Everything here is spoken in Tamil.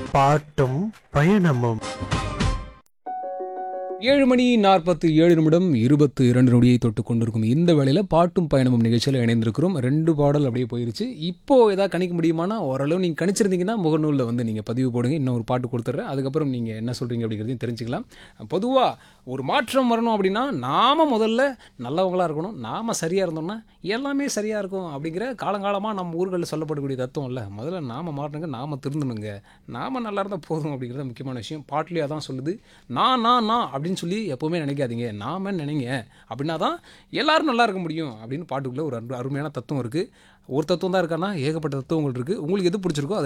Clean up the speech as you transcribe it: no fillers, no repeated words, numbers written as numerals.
பாட்டும் பயணமும். 7:47 நொடியை தொட்டு கொண்டிருக்கும் இந்த வேளையில் பாட்டும் பயணமும் நிகழ்ச்சியில் இணைந்திருக்கிறோம். 2 பாடல் அப்படியே போயிருச்சு. இப்போ ஏதாவது கணிக்க முடியுமானா ஓரளவு நீங்கள் கணிச்சிருந்தீங்கன்னா முகநூலில் வந்து நீங்கள் பதிவு போடுங்க. இன்னும் ஒரு பாட்டு கொடுத்துட்றேன். அதுக்கப்புறம் நீங்கள் என்ன சொல்கிறீங்க அப்படிங்கிறதையும் தெரிஞ்சுக்கலாம். பொதுவாக ஒரு மாற்றம் வரணும் அப்படின்னா நாம் முதல்ல நல்லவங்களாக இருக்கணும். நாம் சரியாக இருந்தோம்னா எல்லாமே சரியாக இருக்கும் அப்படிங்கிற காலங்காலமாக நம்ம ஊர்களில் சொல்லப்படக்கூடிய தத்துவம் இல்லை. முதல்ல நாம் மாறணுங்க, நாம் திருந்தணுங்க, நாம் நல்லா இருந்தால் போதும் அப்படிங்கிறது முக்கியமான விஷயம். பாட்டிலே அதான் சொல்லுது. நான் அப்படின்னு சொல்லி எப்போவுமே நினைக்காதீங்க, நாம நினைங்க. அப்படின்னா தான் எல்லாரும் நல்லா இருக்க முடியும் அப்படின்னு பாட்டுக்குள்ளே ஒரு அருமையான தத்துவம் இருக்குது. ஒரு தத்துவம் தான் இருக்கான்னா ஏகப்பட்ட தத்துவங்கள் இருக்குது. உங்களுக்கு எது பிடிச்சிருக்கோ அதை